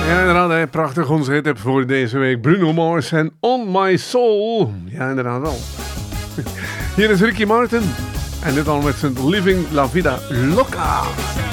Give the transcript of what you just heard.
Ja, inderdaad, hè, prachtig onze hit voor deze week. Bruno Mars en On My Soul. Ja, inderdaad wel. Hier is Ricky Martin. En dit al met zijn Living La Vida Loca.